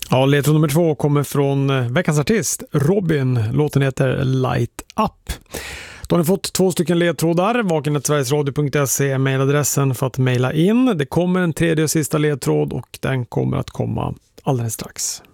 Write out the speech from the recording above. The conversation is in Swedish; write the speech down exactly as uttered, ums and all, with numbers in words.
Ja, ledtråd nummer två kommer från veckans artist Robin. Låten heter Light Up. Då har ni fått två stycken ledtrådar. vaken snabel-a sverigesradio punkt se är mejladressen för att mejla in. Det kommer en tredje och sista ledtråd och den kommer att komma alldeles strax.